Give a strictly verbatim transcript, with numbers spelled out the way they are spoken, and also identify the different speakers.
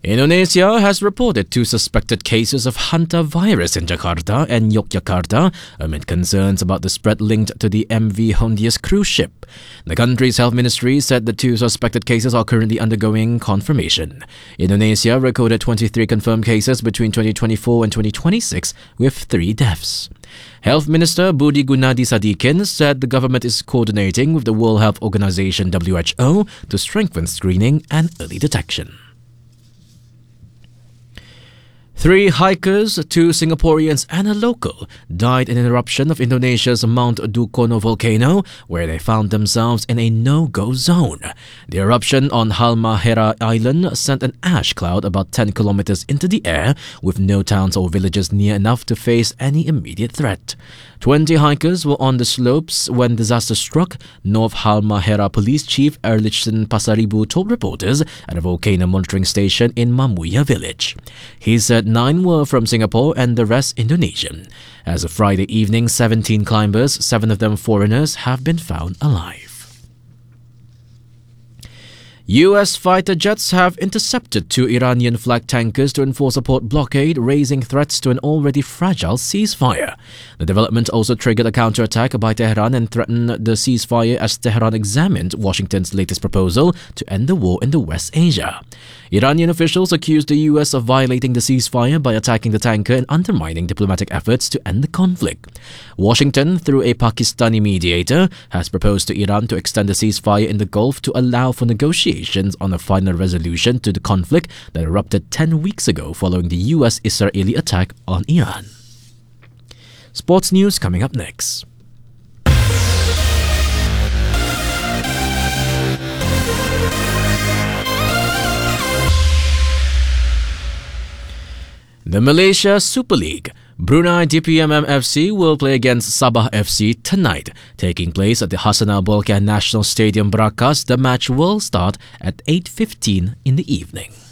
Speaker 1: Indonesia has reported two suspected cases of hantavirus in Jakarta and Yogyakarta amid concerns about the spread linked to the M V Hondias cruise ship. The country's health ministry said the two suspected cases are currently undergoing confirmation. Indonesia recorded twenty-three confirmed cases between twenty twenty-four and twenty twenty-six, with three deaths. Health Minister Budi Gunadi Sadikin said the government is coordinating with the World Health Organization W H O to strengthen screening and early detection. Three hikers, two Singaporeans and a local, died in an eruption of Indonesia's Mount Dukono volcano, where they found themselves in a no-go zone. The eruption on Halmahera Island sent an ash cloud about ten kilometers into the air, with no towns or villages near enough to face any immediate threat. Twenty hikers were on the slopes when disaster struck, North Halmahera Police Chief Erlichson Pasaribu told reporters at a volcano monitoring station in Mamuya village. He said nine were from Singapore and the rest Indonesian. As of Friday evening, seventeen climbers, seven of them foreigners, have been found alive. U S fighter jets have intercepted two Iranian-flagged tankers to enforce a port blockade, raising threats to an already fragile ceasefire. The development also triggered a counterattack by Tehran and threatened the ceasefire as Tehran examined Washington's latest proposal to end the war in the West Asia. Iranian officials accused the U S of violating the ceasefire by attacking the tanker and undermining diplomatic efforts to end the conflict. Washington, through a Pakistani mediator, has proposed to Iran to extend the ceasefire in the Gulf to allow for negotiations on a final resolution to the conflict that erupted ten weeks ago following the U S-Israeli attack on Iran. Sports news coming up next. The Malaysia Super League. Brunei D P M M F C will play against Sabah F C tonight. Taking place at the Hassanal Bolkiah National Stadium, Berakas, the match will start at eight fifteen in the evening.